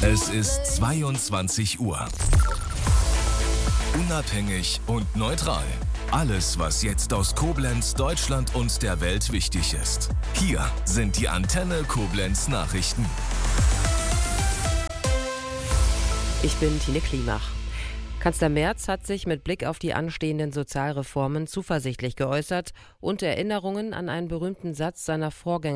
Es ist 22 Uhr. Unabhängig und neutral. Alles, was jetzt aus Koblenz, Deutschland und der Welt wichtig ist. Hier sind die Antenne Koblenz Nachrichten. Ich bin Tine Klimach. Kanzler Merz hat sich mit Blick auf die anstehenden Sozialreformen zuversichtlich geäußert und Erinnerungen an einen berühmten Satz seiner Vorgänger